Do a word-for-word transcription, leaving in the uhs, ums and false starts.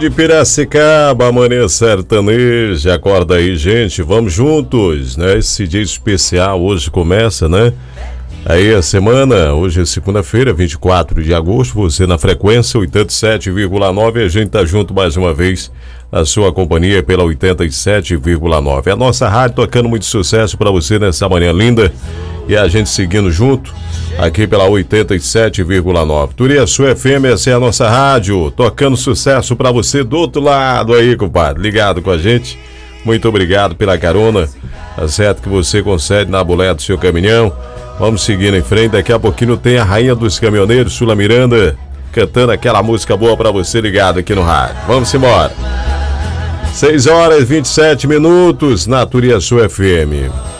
de Piracicaba, Manhã Sertaneja. Acorda aí, gente, vamos juntos, né? Esse dia especial hoje começa, né? Aí a semana, hoje é segunda-feira, vinte e quatro de agosto, você na frequência oitenta e sete vírgula nove, a gente tá junto mais uma vez, a sua companhia pela oitenta e sete vírgula nove. A nossa rádio tocando muito sucesso para você nessa manhã linda e a gente seguindo junto aqui pela oitenta e sete vírgula nove. Turiaçu F M, essa é a nossa rádio, tocando sucesso para você do outro lado aí, compadre, ligado com a gente. Muito obrigado pela carona, tá certo que você concede na boleia do seu caminhão. Vamos seguindo em frente, daqui a pouquinho tem a rainha dos caminhoneiros, Sula Miranda, cantando aquela música boa pra você ligado aqui no rádio. Vamos embora. seis horas e vinte e sete minutos na Turiaçu F M.